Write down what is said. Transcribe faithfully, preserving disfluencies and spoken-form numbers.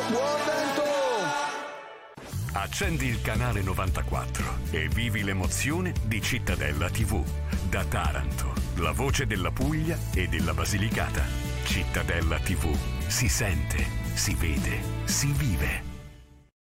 Buon vento! Accendi il canale novantaquattro e vivi l'emozione di Cittadella tivù. Da Taranto, la voce della Puglia e della Basilicata. Cittadella tivù. Si sente, si vede, si vive.